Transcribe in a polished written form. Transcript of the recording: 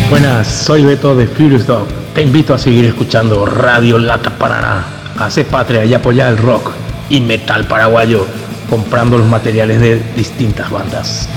Buenas, soy Beto de Furious Dog. Te invito a seguir escuchando Radio Lata Paraná. Hace patria y apoya el rock y metal paraguayo comprando los materiales de distintas bandas.